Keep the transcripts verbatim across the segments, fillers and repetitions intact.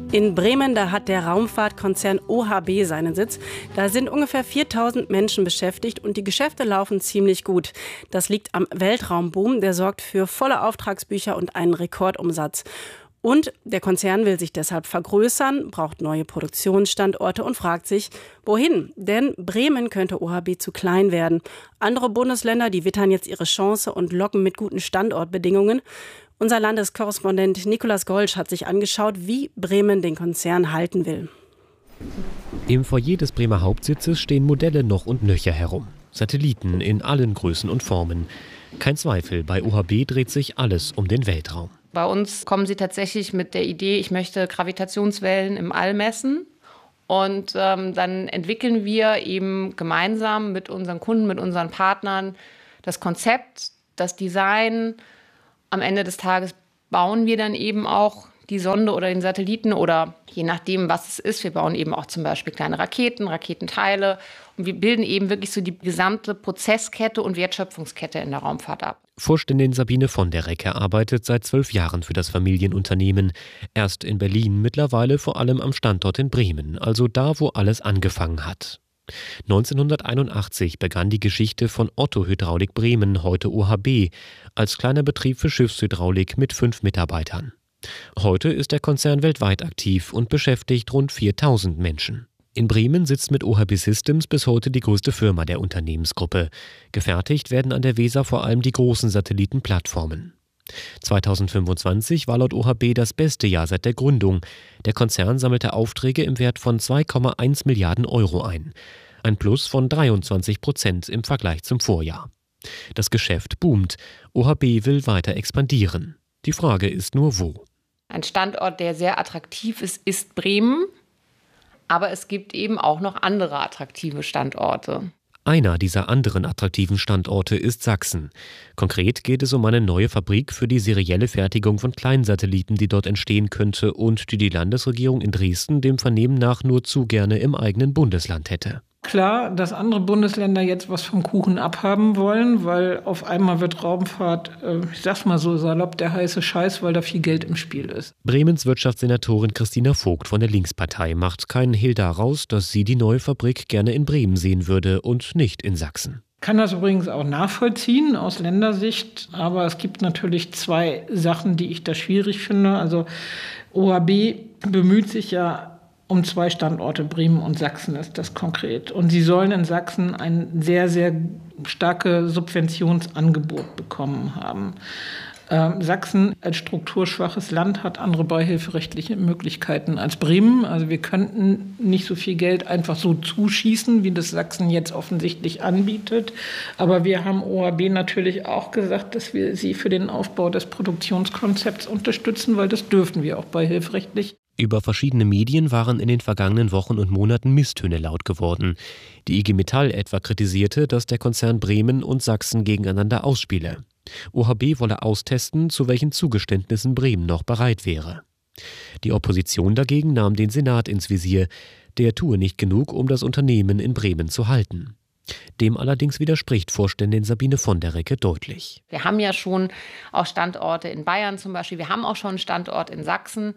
In Bremen, da hat der Raumfahrtkonzern O H B seinen Sitz. Da sind ungefähr viertausend Menschen beschäftigt und die Geschäfte laufen ziemlich gut. Das liegt am Weltraumboom, der sorgt für volle Auftragsbücher und einen Rekordumsatz. Und der Konzern will sich deshalb vergrößern, braucht neue Produktionsstandorte und fragt sich, wohin? Denn Bremen könnte O H B zu klein werden. Andere Bundesländer, die wittern jetzt ihre Chance und locken mit guten Standortbedingungen. Unser Landeskorrespondent Nikolaus Golsch hat sich angeschaut, wie Bremen den Konzern halten will. Im Foyer des Bremer Hauptsitzes stehen Modelle noch und nöcher herum. Satelliten in allen Größen und Formen. Kein Zweifel, bei O H B dreht sich alles um den Weltraum. Bei uns kommen sie tatsächlich mit der Idee, ich möchte Gravitationswellen im All messen. Und ähm, dann entwickeln wir eben gemeinsam mit unseren Kunden, mit unseren Partnern das Konzept, das Design. Am Ende des Tages bauen wir dann eben auch die Sonde oder den Satelliten oder je nachdem, was es ist. Wir bauen eben auch zum Beispiel kleine Raketen, Raketenteile und wir bilden eben wirklich so die gesamte Prozesskette und Wertschöpfungskette in der Raumfahrt ab. Vorständin Sabine von der Recke arbeitet seit zwölf Jahren für das Familienunternehmen. Erst in Berlin, mittlerweile vor allem am Standort in Bremen, also da, wo alles angefangen hat. neunzehnhunderteinundachtzig begann die Geschichte von Otto Hydraulik Bremen, heute O H B, als kleiner Betrieb für Schiffshydraulik mit fünf Mitarbeitern. Heute ist der Konzern weltweit aktiv und beschäftigt rund viertausend Menschen. In Bremen sitzt mit O H B Systems bis heute die größte Firma der Unternehmensgruppe. Gefertigt werden an der Weser vor allem die großen Satellitenplattformen. zweitausendfünfundzwanzig war laut O H B das beste Jahr seit der Gründung. Der Konzern sammelte Aufträge im Wert von zwei Komma eins Milliarden Euro ein. Ein Plus von dreiundzwanzig Prozent im Vergleich zum Vorjahr. Das Geschäft boomt. O H B will weiter expandieren. Die Frage ist nur, wo. Ein Standort, der sehr attraktiv ist, ist Bremen. Aber es gibt eben auch noch andere attraktive Standorte. Einer dieser anderen attraktiven Standorte ist Sachsen. Konkret geht es um eine neue Fabrik für die serielle Fertigung von Kleinsatelliten, die dort entstehen könnte und die die Landesregierung in Dresden dem Vernehmen nach nur zu gerne im eigenen Bundesland hätte. Klar, dass andere Bundesländer jetzt was vom Kuchen abhaben wollen, weil auf einmal wird Raumfahrt, ich sag's mal so salopp, der heiße Scheiß, weil da viel Geld im Spiel ist. Bremens Wirtschaftssenatorin Christina Vogt von der Linkspartei macht keinen Hehl daraus, dass sie die neue Fabrik gerne in Bremen sehen würde und nicht in Sachsen. Ich kann das übrigens auch nachvollziehen aus Ländersicht, aber es gibt natürlich zwei Sachen, die ich da schwierig finde. Also O H B bemüht sich ja um zwei Standorte, Bremen und Sachsen ist das konkret. Und sie sollen in Sachsen ein sehr, sehr starkes Subventionsangebot bekommen haben. Ähm, Sachsen als strukturschwaches Land hat andere beihilferechtliche Möglichkeiten als Bremen. Also wir könnten nicht so viel Geld einfach so zuschießen, wie das Sachsen jetzt offensichtlich anbietet. Aber wir haben O H B natürlich auch gesagt, dass wir sie für den Aufbau des Produktionskonzepts unterstützen, weil das dürfen wir auch beihilferechtlich. Über verschiedene Medien waren in den vergangenen Wochen und Monaten Misstöne laut geworden. Die I G Metall etwa kritisierte, dass der Konzern Bremen und Sachsen gegeneinander ausspiele. O H B wolle austesten, zu welchen Zugeständnissen Bremen noch bereit wäre. Die Opposition dagegen nahm den Senat ins Visier. Der tue nicht genug, um das Unternehmen in Bremen zu halten. Dem allerdings widerspricht Vorständin Sabine von der Recke deutlich. Wir haben ja schon auch Standorte in Bayern zum Beispiel. Wir haben auch schon einen Standort in Sachsen.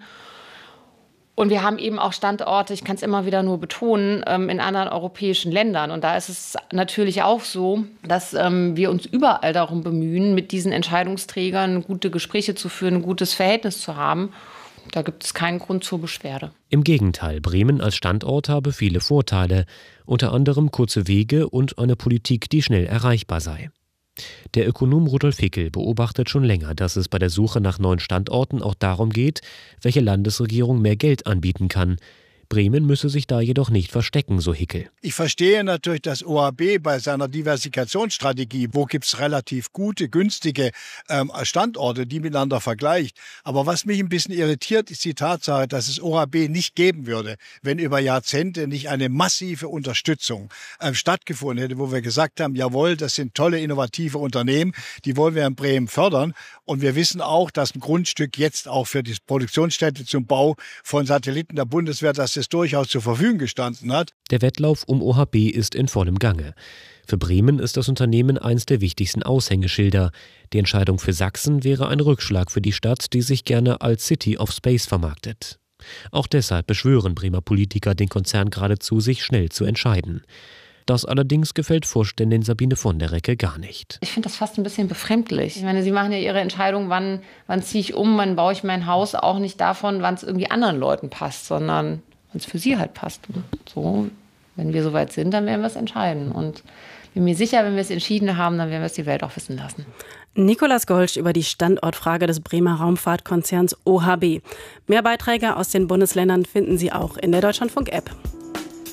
Und wir haben eben auch Standorte, ich kann es immer wieder nur betonen, in anderen europäischen Ländern. Und da ist es natürlich auch so, dass wir uns überall darum bemühen, mit diesen Entscheidungsträgern gute Gespräche zu führen, ein gutes Verhältnis zu haben. Da gibt es keinen Grund zur Beschwerde. Im Gegenteil, Bremen als Standort habe viele Vorteile, unter anderem kurze Wege und eine Politik, die schnell erreichbar sei. Der Ökonom Rudolf Hickel beobachtet schon länger, dass es bei der Suche nach neuen Standorten auch darum geht, welche Landesregierung mehr Geld anbieten kann. Bremen müsse sich da jedoch nicht verstecken, so Hickel. Ich verstehe natürlich, dass O H B bei seiner Diversifikationsstrategie, wo gibt es relativ gute, günstige ähm, Standorte, die miteinander vergleicht. Aber was mich ein bisschen irritiert, ist die Tatsache, dass es O H B nicht geben würde, wenn über Jahrzehnte nicht eine massive Unterstützung ähm, stattgefunden hätte, wo wir gesagt haben, jawohl, das sind tolle, innovative Unternehmen, die wollen wir in Bremen fördern. Und wir wissen auch, dass ein Grundstück jetzt auch für die Produktionsstätte zum Bau von Satelliten der Bundeswehr, dass es durchaus zur Verfügung gestanden hat. Der Wettlauf um O H B ist in vollem Gange. Für Bremen ist das Unternehmen eines der wichtigsten Aushängeschilder. Die Entscheidung für Sachsen wäre ein Rückschlag für die Stadt, die sich gerne als City of Space vermarktet. Auch deshalb beschwören Bremer Politiker den Konzern geradezu, sich schnell zu entscheiden. Das allerdings gefällt Vorständin Sabine von der Recke gar nicht. Ich finde das fast ein bisschen befremdlich. Ich meine, Sie machen ja Ihre Entscheidung, wann, wann ziehe ich um, wann baue ich mein Haus, auch nicht davon, wann es irgendwie anderen Leuten passt, sondern wann es für Sie halt passt. Und so, wenn wir soweit sind, dann werden wir es entscheiden. Und ich bin mir sicher, wenn wir es entschieden haben, dann werden wir es die Welt auch wissen lassen. Nikolaus Golsch über die Standortfrage des Bremer Raumfahrtkonzerns O H B. Mehr Beiträge aus den Bundesländern finden Sie auch in der Deutschlandfunk-App.